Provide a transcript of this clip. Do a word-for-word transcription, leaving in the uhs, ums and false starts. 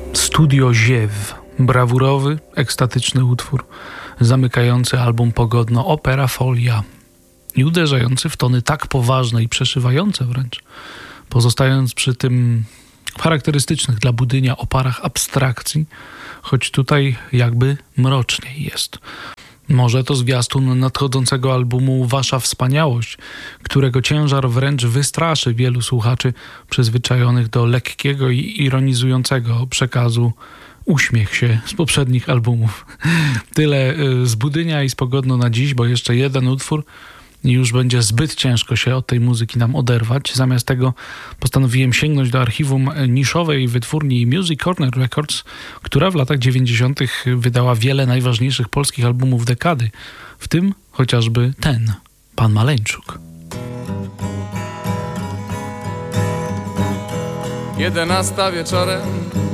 Studio Ziew. Brawurowy, ekstatyczny utwór zamykający album Pogodno, Opera Folia i uderzający w tony tak poważne i przeszywające wręcz, pozostając przy tym charakterystycznych dla Budynia oparach abstrakcji, choć tutaj jakby mroczniej jest. Może to zwiastun nadchodzącego albumu Wasza Wspaniałość, którego ciężar wręcz wystraszy wielu słuchaczy przyzwyczajonych do lekkiego i ironizującego przekazu Uśmiech się z poprzednich albumów. Tyle z Budynia i z Pogodno na dziś, bo jeszcze jeden utwór i już będzie zbyt ciężko się od tej muzyki nam oderwać. Zamiast tego postanowiłem sięgnąć do archiwum niszowej wytwórni Music Corner Records, która w latach dziewięćdziesiątych wydała wiele najważniejszych polskich albumów dekady, w tym chociażby ten, Pan Maleńczuk. Jedenasta wieczorem